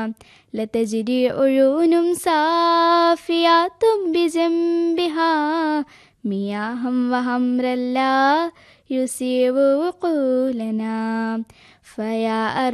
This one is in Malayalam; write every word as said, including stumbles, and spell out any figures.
لتجري عيون صافيات بجنبها مياه وحمرا لا يصيب عقولنا فيا